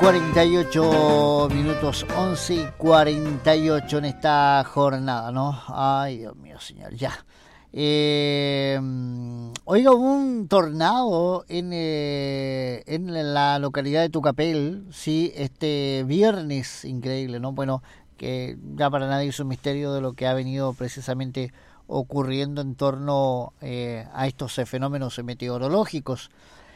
48 minutos, 11:48 en esta jornada, ¿no? Ay, Dios mío, señor, ya. Oiga, hubo un tornado en la localidad de Tucapel, sí, este viernes, increíble, ¿no? Bueno, que ya para nadie es un misterio de lo que ha venido precisamente ocurriendo en torno a estos fenómenos meteorológicos.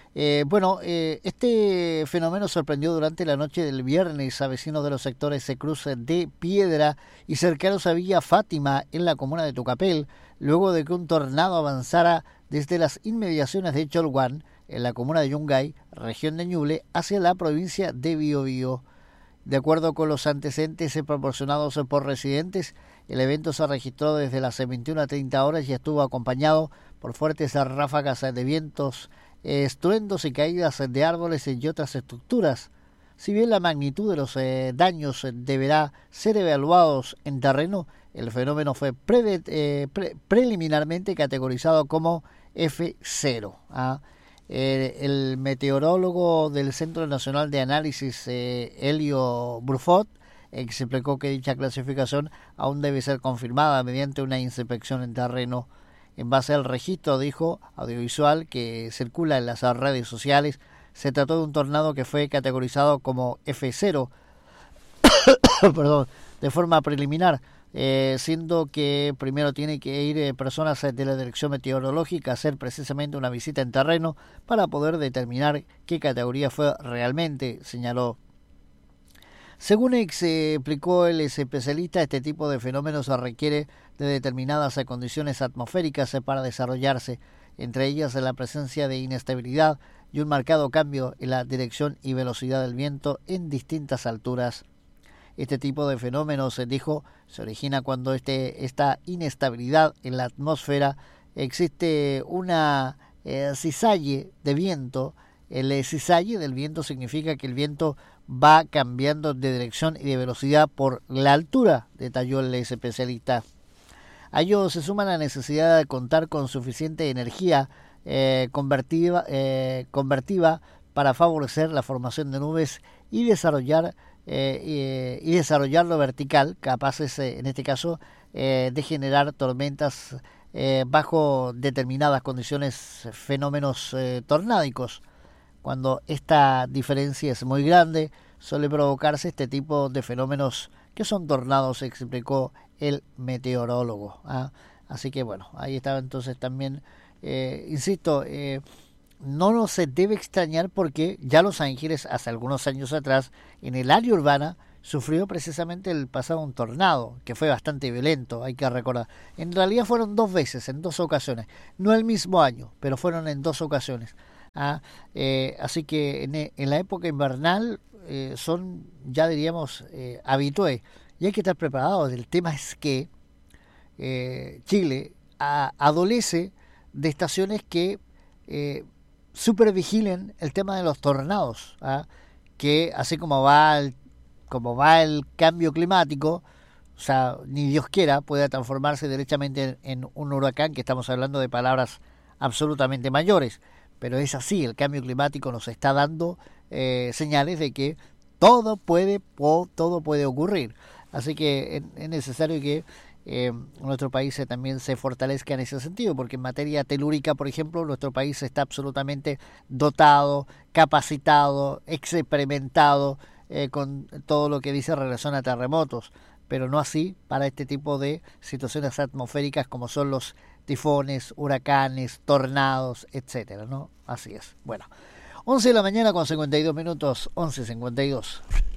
Este fenómeno sorprendió durante la noche del viernes a vecinos de los sectores de Cruz de Piedra y cercanos a Villa Fátima en la comuna de Tucapel, luego de que un tornado avanzara desde las inmediaciones de Cholguán, en la comuna de Yungay, región de Ñuble, hacia la provincia de Biobío. De acuerdo con los antecedentes proporcionados por residentes, el evento se registró desde las 21:30 horas y estuvo acompañado por fuertes ráfagas de vientos, estruendos y caídas de árboles y otras estructuras. Si bien la magnitud de los daños deberá ser evaluados en terreno, el fenómeno fue preliminarmente categorizado como F0. El meteorólogo del Centro Nacional de Análisis, Helio Brufot, explicó que dicha clasificación aún debe ser confirmada mediante una inspección en terreno. En base al registro, dijo, audiovisual que circula en las redes sociales, se trató de un tornado que fue categorizado como F0 de forma preliminar, siendo que primero tiene que ir personas de la Dirección Meteorológica a hacer precisamente una visita en terreno para poder determinar qué categoría fue realmente, señaló. Según explicó el especialista, este tipo de fenómenos requiere de determinadas condiciones atmosféricas para desarrollarse, entre ellas la presencia de inestabilidad y un marcado cambio en la dirección y velocidad del viento en distintas alturas. Este tipo de fenómenos, dijo, se origina cuando esta inestabilidad en la atmósfera existe una cizalle de viento. El cizalle del viento significa que el viento va cambiando de dirección y de velocidad por la altura, detalló el especialista. A ello se suma la necesidad de contar con suficiente energía convertiva para favorecer la formación de nubes y desarrollarlo vertical, capaces en este caso de generar tormentas bajo determinadas condiciones, fenómenos tornádicos. Cuando esta diferencia es muy grande, suele provocarse este tipo de fenómenos que son tornados, explicó el meteorólogo. Así que bueno, ahí estaba entonces también, insisto, no nos se debe extrañar porque ya Los Ángeles, hace algunos años atrás, en el área urbana, sufrió precisamente el pasado un tornado, que fue bastante violento, hay que recordar. En realidad fueron 2 veces, en 2 ocasiones, no el mismo año, pero fueron en 2 ocasiones. Así que en la época invernal son, ya diríamos, habitué, y hay que estar preparados. El tema es que Chile adolece de estaciones que supervigilen el tema de los tornados, que así como va el cambio climático, o sea, ni Dios quiera pueda transformarse derechamente en un huracán, que estamos hablando de palabras absolutamente mayores. Pero es así, el cambio climático nos está dando señales de que todo puede ocurrir. Así que es necesario que nuestro país también se fortalezca en ese sentido, porque en materia telúrica, por ejemplo, nuestro país está absolutamente dotado, capacitado, experimentado con todo lo que dice en relación a terremotos, pero no así para este tipo de situaciones atmosféricas como son los tifones, huracanes, tornados, etcétera, ¿no? Así es. Bueno, 11 de la mañana con 52 minutos, 11:52.